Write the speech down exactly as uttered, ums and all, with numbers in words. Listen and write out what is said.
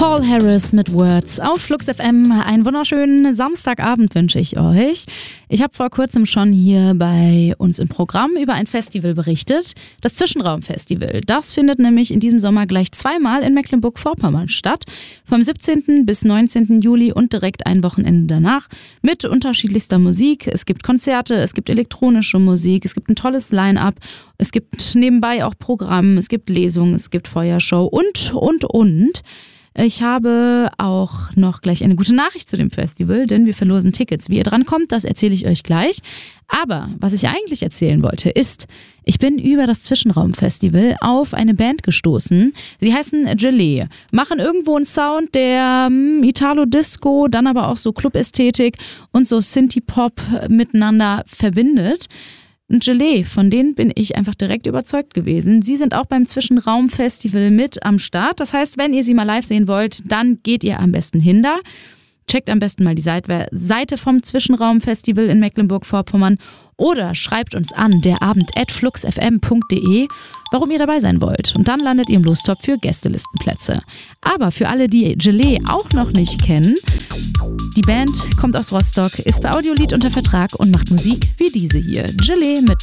Paul Harris mit Words auf Flux F M. Einen wunderschönen Samstagabend wünsche ich euch. Ich habe vor kurzem schon hier bei uns im Programm über ein Festival berichtet, das Zwischenraumfestival. Das findet nämlich in diesem Sommer gleich zweimal in Mecklenburg-Vorpommern statt. Vom siebzehnten bis neunzehnten Juli und direkt ein Wochenende danach mit unterschiedlichster Musik. Es gibt Konzerte, es gibt elektronische Musik, es gibt ein tolles Line-up, es gibt nebenbei auch Programm, es gibt Lesungen, es gibt Feuershow und, und, und. Ich habe auch noch gleich eine gute Nachricht zu dem Festival, denn wir verlosen Tickets. Wie ihr dran kommt, das erzähle ich euch gleich. Aber was ich eigentlich erzählen wollte, ist, ich bin über das Zwischenraumfestival auf eine Band gestoßen. Sie heißen Gelee, machen irgendwo einen Sound, der ähm, Italo-Disco, dann aber auch so Club-Ästhetik und so Synthie-Pop miteinander verbindet. Gelee, von denen bin ich einfach direkt überzeugt gewesen. Sie sind auch beim Zwischenraumfestival mit am Start. Das heißt, wenn ihr sie mal live sehen wollt, dann geht ihr am besten hin da. Checkt am besten mal die Seite vom Zwischenraumfestival in Mecklenburg-Vorpommern oder schreibt uns an, der Abend at fluxfm punkt de, warum ihr dabei sein wollt. Und dann landet ihr im Lostopf für Gästelistenplätze. Aber für alle, die Gelee auch noch nicht kennen, die Band kommt aus Rostock, ist bei Audiolied unter Vertrag und macht Musik wie diese hier. Gelee mit